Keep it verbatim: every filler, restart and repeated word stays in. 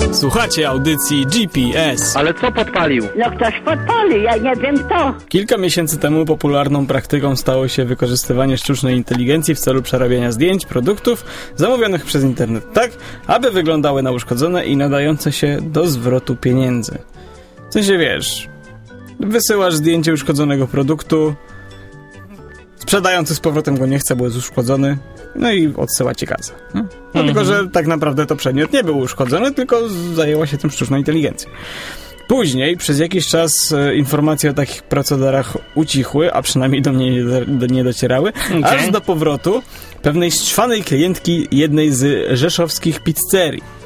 Słuchacie audycji G P S. Ale co podpalił? No ktoś podpalił, ja nie wiem kto. Kilka miesięcy temu popularną praktyką stało się wykorzystywanie sztucznej inteligencji w celu przerabiania zdjęć, produktów zamówionych przez internet tak, aby wyglądały na uszkodzone i nadające się do zwrotu pieniędzy. W sensie wiesz, wysyłasz zdjęcie uszkodzonego produktu, sprzedający z powrotem go nie chce, bo jest uszkodzony, no i odsyła ci kasę. No? No, mhm. Tylko, że tak naprawdę to przedmiot nie był uszkodzony, tylko zajęła się tym sztuczna inteligencja. Później, przez jakiś czas e, informacje o takich procederach ucichły, a przynajmniej do mnie nie, do, nie docierały, okay. Aż do powrotu pewnej szczwanej klientki jednej z rzeszowskich pizzerii.